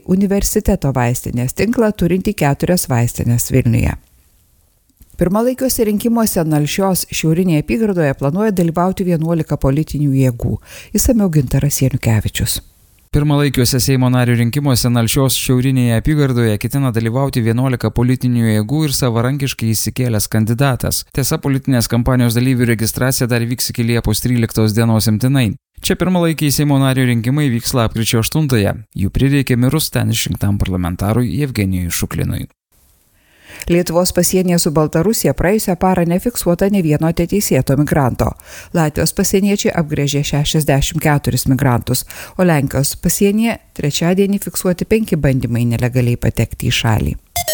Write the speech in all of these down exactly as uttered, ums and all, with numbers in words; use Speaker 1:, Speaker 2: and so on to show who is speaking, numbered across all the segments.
Speaker 1: universiteto vaistinės tinklą turinti keturias vaistinės Vilniuje. Pirmalaikiuose rinkimuose Nalšios šiaurinėje apygardoje planuoja dalyvauti vienuolika politinių jėgų. Išsamiau Gintaras Janukevičius.
Speaker 2: Pirmalaikiuose Seimo nario rinkimuose Nalšios šiaurinėje apygardoje ketina dalyvauti vienuolika politinių jėgų ir savarankiškai įsikėlęs kandidatas. Tiesa, politinės kampanijos dalyvių registracija dar vyks iki Liepos tryliktos dienos imtinai. Čia pirmalaikiai Seimo nario rinkimai vyks lapkričio aštuntąją. Jų prireikė mirus ten išrinktam parlamentarui Jevgenijui Šuklinui.
Speaker 1: Lietuvos pasienyje su Baltarusija praėjusią parą nefiksuota ne vieno neteisėto migranto. Latvijos pasieniečiai apgręžė šešiasdešimt keturis migrantus, o Lenkijos pasienyje trečiadienį fiksuoti penki bandymai nelegaliai patekti į šalį.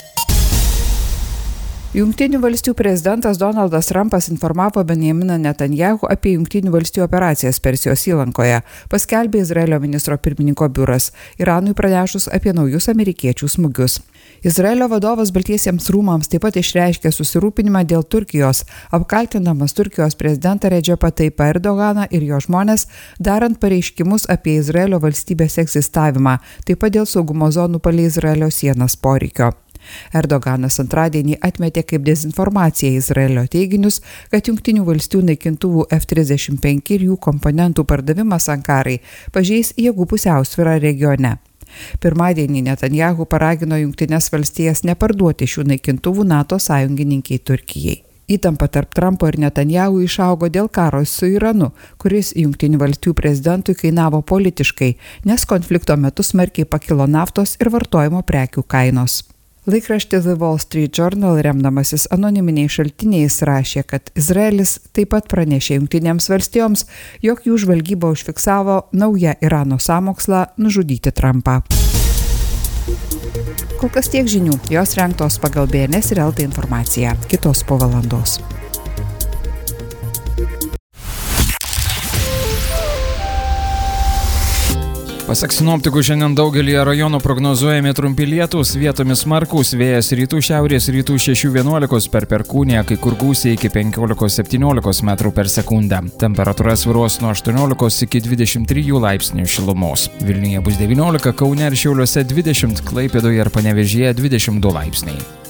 Speaker 1: Jungtinių valstijų prezidentas Donaldas Trumpas informavo Benjaminą Netanjahu apie Jungtinių valstijų operacijas Persijos įlankoje, paskelbė Izraelio ministro pirmininko biuras, Iranui pranešus apie naujus amerikiečių smūgius. Izraelio vadovas Baltiesiems rūmams taip pat išreiškė susirūpinimą dėl Turkijos, apkaltinamas Turkijos prezidentą Redžepą Tayyipą Erdoganą ir jo žmones, darant pareiškimus apie Izraelio valstybės egzistavimą, taip pat dėl saugumo zonų palei Izraelio sienas poreikio. Erdoganas antradienį atmetė kaip dezinformaciją Izraelio teiginius, kad Jungtinių valstijų naikintuvų F trisdešimt penki ir jų komponentų pardavimas Ankarai pažeis jėgų pusiausvyrą regione. Pirmadienį Netanjahu paragino Jungtines valstijas neparduoti šių naikintuvų NATO sąjungininkiai Turkijai. Įtampa tarp Trumpo ir Netanjahu išaugo dėl karo su Iranu, kuris Jungtinių valstijų prezidentui kainavo politiškai, nes konflikto metu smarkiai pakilo naftos ir vartojimo prekių kainos. Laikraštis The Wall Street Journal, remdamasis anoniminiais šaltiniais, rašė, kad Izraelis taip pat pranešė Jungtinėms valstijoms, jog jų žvalgyba užfiksavo naują Irano sąmokslą nužudyti Trumpą. Kol kas tiek žinių, jos rengtos pagal B N S ir L T informaciją, kitos po valandos.
Speaker 2: Pasak sinoptikų, šiandien daugelį rajonų prognozuojami trumpi lietūs, vietomis smarkūs, vėjas rytų šiaurės rytų šeši vienuolika per perkūniją, kai kur gūsiai iki penkiolika septyniolika metrų per sekundę. Temperatūra svyruos nuo aštuoniolikos iki dvidešimt trijų laipsnių šilumos. Vilniuje bus devyniolika, Kaune ir Šiauliuose dvidešimt, Klaipėdoje ir Panevėžyje dvidešimt du laipsniai.